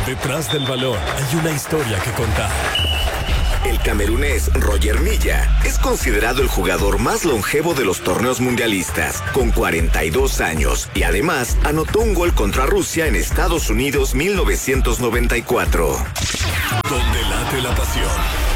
Detrás del balón hay una historia que contar. El camerunés Roger Milla es considerado el jugador más longevo de los torneos mundialistas, con 42 años, y además anotó un gol contra Rusia en Estados Unidos 1994. Donde late la pasión.